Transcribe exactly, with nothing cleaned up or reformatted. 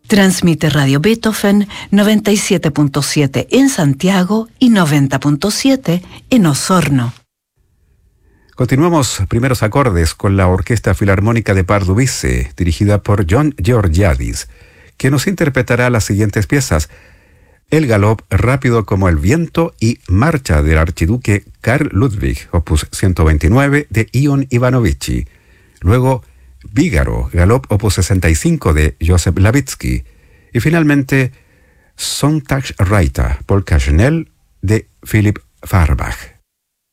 Transmite Radio Beethoven noventa y siete punto siete en Santiago y noventa punto siete en Osorno. Continuamos primeros acordes con la Orquesta Filarmónica de Pardubice, dirigida por John Georgiadis, que nos interpretará las siguientes piezas: El Galop rápido como el viento y Marcha del archiduque Karl Ludwig, opus ciento veintinueve de Ion Ivanovici. Luego, Vígaro, Galop opus sesenta y cinco de Joseph Levitsky. Y finalmente, Sonntagsreiter, Polka Schnell de Philipp Farbach.